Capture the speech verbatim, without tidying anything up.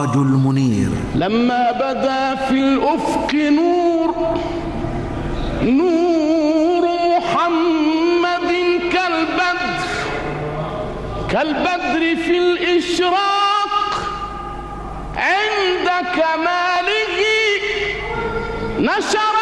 المنير. لما بدا في الأفق نور نور محمد كالبدر كالبدر في الإشراق عند كماله نشر